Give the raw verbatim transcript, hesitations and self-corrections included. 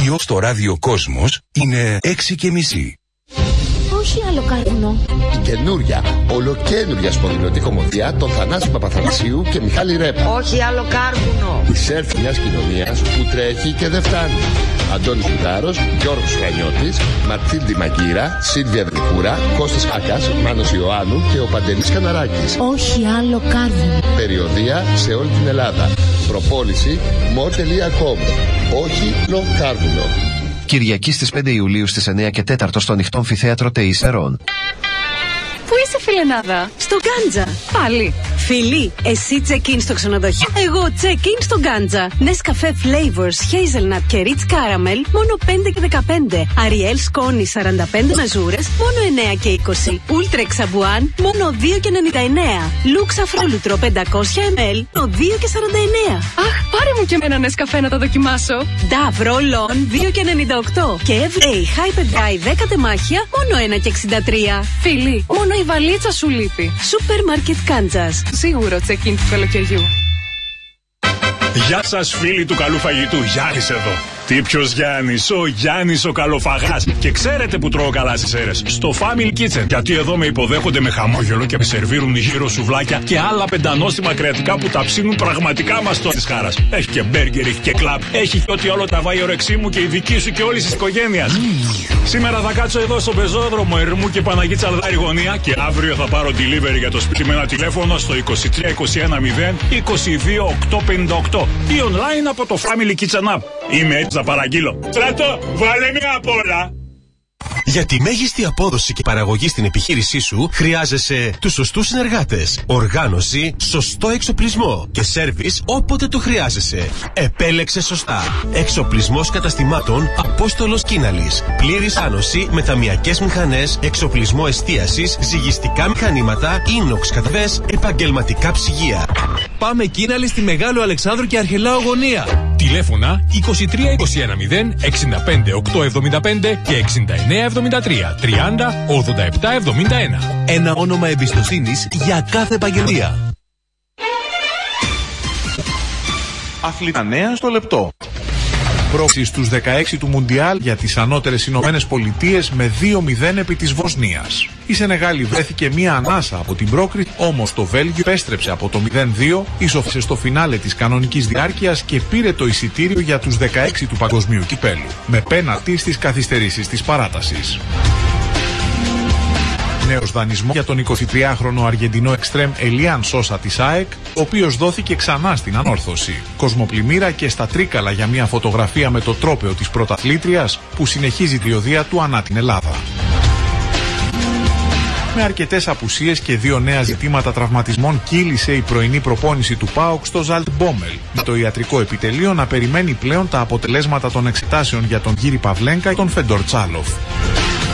ράδιο στο ράδιο Κόσμος είναι έξι και μισή. Όχι άλλο κάρβουνο. Η καινούρια, ολοκαίνουρια σπονδυλωτή κομμωδία των Θανάση Παπαθανασίου και Μιχάλη Ρέπα. Όχι άλλο κάρβουνο. Η σερφ μιας κοινωνίας που τρέχει και δεν φτάνει. Αντώνης Μουτάρος, Γιώργος Φρανιώτης, Μαρθίλντη Μαγκύρα, Σίλβια Δελικούρα, Κώστας Χάκας, Μάνος Ιωάννου και ο Παντελής Καναράκης. Όχι άλλο κάρβουνο. Περιοδεία σε όλη την Ελλάδα. Προπόληση μο τελεία κομ. Όχι άλλο κάρβουνο. Κυριακή στις πέντε Ιουλίου στις εννιά και τέσσερα στο ανοιχτό αμφιθέατρο ΤΕΙ Ερών. Πού είσαι, φιλενάδα? Στο Γκάντζα. Πάλι. Φίλοι, εσύ check-in στο ξενοδοχείο. Εγώ check-in στο Γκάντζα. Nescafé Flavors, Hazelnut και Rich Caramel, μόνο πέντε και δεκαπέντε. Ariel Scone σαράντα πέντε μεζούρες, μόνο εννιά και είκοσι. Ultra Exabuan, μόνο δύο και ενενήντα εννέα. Lux Αφρόλουτρο πεντακόσια μιλιλίτρα, μόνο δύο και σαράντα εννέα. Αχ, πάρε μου και εμένα Nescafé να τα δοκιμάσω. Dove Roll-On δύο και ενενήντα οκτώ. Και Everyday Hyper Dry δέκα τεμάχια, μόνο ένα και εξήντα τρία. Φίλοι, μόνο η βαλίτσα σου λείπει. Σούπερ Μάρκετ Κάντζας. Σίγουρο check-in του καλοκαιριού. Γεια σας φίλοι του καλού φαγητού, Γιάννης εδώ. Τι ποιος Γιάννης, ο Γιάννης ο καλοφαγάς. Και ξέρετε που τρώω καλά στις αίρες? Στο Family Kitchen. Γιατί εδώ με υποδέχονται με χαμόγελο και με σερβίρουν γύρω σουβλάκια και άλλα πεντανόστιμα κρεατικά που τα ψήνουν πραγματικά μας το της χάρας. Έχει και μπέργκερ, έχει και κλαμπ, έχει και ό,τι όλο τα βάει η όρεξή μου και η δική σου και όλης της οικογένειας. Mm. Σήμερα θα κάτσω εδώ στο πεζόδρομο Ερμού και Παναγή Τσαλδάρη γωνία και αύριο θα πάρω delivery για το σπίτι με ένα τηλέφωνο στο είκοσι τρία είκοσι ένα μηδέν είκοσι δύο οκτακόσια πενήντα οκτώ ή online από το Family Kitchen App. Είμαι έτσι να παραγγείλω. Στρατό, βάλε μια απ' όλα. Για τη μέγιστη απόδοση και παραγωγή στην επιχείρησή σου χρειάζεσαι τους σωστούς συνεργάτες, οργάνωση, σωστό εξοπλισμό και σέρβις όποτε το χρειάζεσαι. Επέλεξε σωστά. Εξοπλισμός καταστημάτων Απόστολος Κίναλης. Πλήρης άνοση με ταμιακές μηχανές, εξοπλισμό εστίασης, ζυγιστικά μηχανήματα, ίνοξ καταβές, επαγγελματικά ψυγεία. Πάμε Κίναλη στη Μεγάλο Αλεξάνδρου και Αρχελάου γωνία. Τηλέφωνα είκοσι τρία είκοσι ένα μηδέν εξήντα πέντε οκτακόσια εβδομήντα πέντε και εξήντα εννέα εβδομήντα τρία τριάντα ογδόντα επτά εβδομήντα ένα. Ένα όνομα εμπιστοσύνης για κάθε επαγγελία. Αθλητικά νέα στο λεπτό. Πρόκριση στους δεκαέξι του Μουντιάλ για τις ανώτερες Ηνωμένες Πολιτείες με δύο μηδέν επί της Βοσνίας. Η Σενεγάλη βρέθηκε μία ανάσα από την πρόκριση, όμως το Βέλγιο επέστρεψε από το μηδέν δύο, ισόφησε στο φινάλε της κανονικής διάρκειας και πήρε το εισιτήριο για τους δεκαέξι του Παγκοσμίου Κυπέλλου, με πέναλτι στις καθυστερήσεις της παράτασης. Νέος δανεισμό για τον εικοσιτριάχρονο Αργεντινό εξτρέμ Ελίαν Σόσα της ΑΕΚ, ο οποίος δόθηκε ξανά στην ανόρθωση. Κοσμοπλημμύρα και στα Τρίκαλα για μια φωτογραφία με το τρόπαιο της πρωταθλήτριας που συνεχίζει τη οδεία του ανά την Ελλάδα. Με αρκετές απουσίες και δύο νέα ζητήματα τραυματισμών κύλησε η πρωινή προπόνηση του ΠΑΟΚ στο Ζαλτμπόμελ, με το ιατρικό επιτελείο να περιμένει πλέον τα αποτελέσματα των εξετάσεων για τον Γύρι Παυλένκα και τον Φεντορ Τσάλοφ.